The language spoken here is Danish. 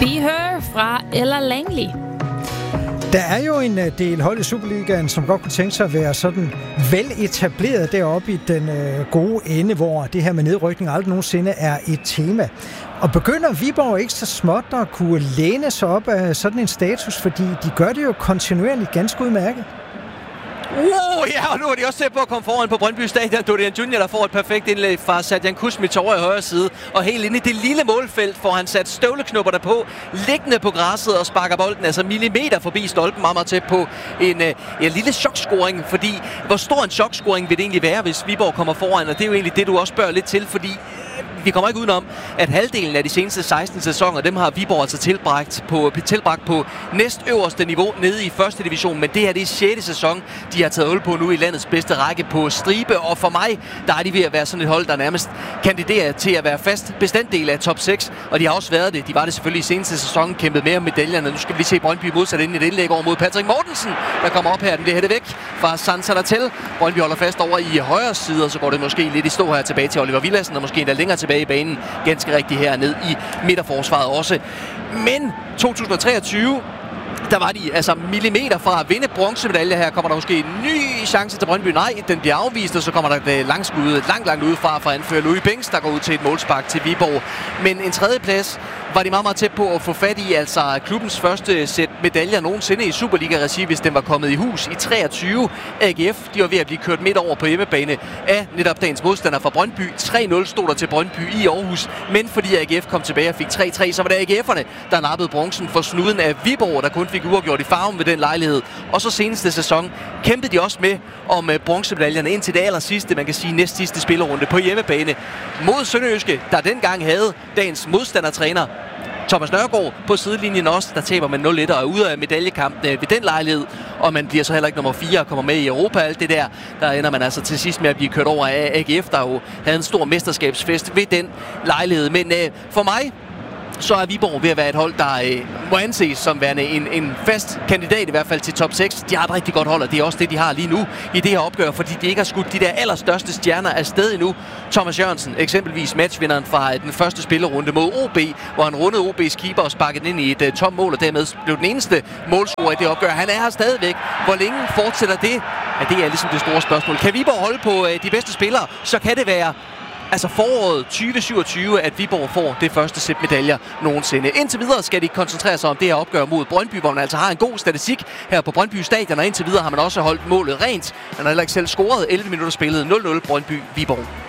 Be Her fra Ella Langley. Der er jo en del hold i Superligaen, som godt kunne tænke sig at være sådan veletableret deroppe i den gode ende, hvor det her med nedrykning aldrig nogensinde er et tema. Og begynder Viborg ikke så småt at kunne læne sig op af sådan en status, fordi de gør det jo kontinuerligt ganske udmærket. Ja, og nu er de også tæt på at komme foran på Brøndby Stadion. Dorian Junior, der får et perfekt indlæg fra Sadjan Kusmic over i højre side. Og helt inde i det lille målfelt får han sat støvleknupperne på, liggende på græsset og sparker bolden altså millimeter forbi stolpen, meget, meget tæt på en lille chokscoring. Fordi hvor stor en chokscoring vil det egentlig være, hvis Viborg kommer foran? Og det er jo egentlig det, du også spørger lidt til, fordi vi kommer ikke udenom, at halvdelen af de seneste 16 sæsoner, dem har Viborg altså tilbragt på næstøverste niveau nede i første division. Men det her, det er 6. sæson, de har taget hul på nu i landets bedste række på stribe. Og for mig, der er de ved at være sådan et hold, der nærmest kandiderer til at være fast bestanddel af top 6. Og de har også været det. De var det selvfølgelig i seneste sæson, kæmpet mere om medaljerne. Nu skal vi lige se Brøndby modsat ind i et indlæg over mod Patrick Mortensen, der kommer op her. Den bliver hættet væk fra Sansalatel. Brøndby holder fast over i højre side, og så går det måske lidt i stå her tilbage til Oliver Villadsen, og måske endda længere tilbage i banen, ganske rigtigt her ned i midterforsvaret også. Men 2023, der var de altså millimeter fra at vinde bronzemedalje. Her kommer der måske en ny chance til Brøndby. Nej, den bliver afvist, og så kommer der et langskud langt udefra fra anfører Louis Bengs, der går ud til et målspark til Viborg. Men en tredjeplads var de meget, meget tæt på at få fat i, altså klubbens første sæt medaljer nogensinde i Superliga-regi, hvis den var kommet i hus i 23. AGF, de var ved at blive kørt midt over på hjemmebane af netop dagens modstander fra Brøndby. 3-0 stod der til Brøndby i Aarhus, men fordi AGF kom tilbage og fik 3-3, så var det AGF'erne, der nappede bronzen for snuden af Viborg, der kun fik uafgjort i farven ved den lejlighed. Og så seneste sæson kæmpede de også med om bronzemedaljerne indtil det allersidste, man kan sige næst sidste spillerunde på hjemmebane mod Sønderjyske, der dengang havde dagens modstandertræner Thomas Nørgaard på sidelinjen også. Der taber man 0-1 og er ude af medaljekampen ved den lejlighed, og man bliver så heller ikke nummer 4 og kommer med i Europa. Alt det der ender man altså til sidst med at blive kørt over af AGF, der jo havde en stor mesterskabsfest ved den lejlighed. Men for mig, så er Viborg ved at være et hold, der må anses som værende en fast kandidat, i hvert fald til top 6. De har et rigtig godt hold, og det er også det, de har lige nu i det her opgør, fordi de ikke har skudt de der allerstørste stjerner afsted endnu. Thomas Jørgensen, eksempelvis matchvinderen fra den første spillerunde mod OB, hvor han rundede OB's keeper og sparkede den ind i et tomt mål, og dermed blev den eneste målscorer i det opgør. Han er her stadigvæk. Hvor længe fortsætter det? Ja, det er ligesom det store spørgsmål. Kan Viborg holde på de bedste spillere, så kan det være altså foråret 2027, at Viborg får det første sæt medaljer nogensinde. Indtil videre skal de koncentrere sig om det her opgør mod Brøndby, hvor man altså har en god statistik her på Brøndby Stadion, og indtil videre har man også holdt målet rent. Man har heller ikke selv scoret. 11 minutter spillet 0-0 Brøndby-Viborg.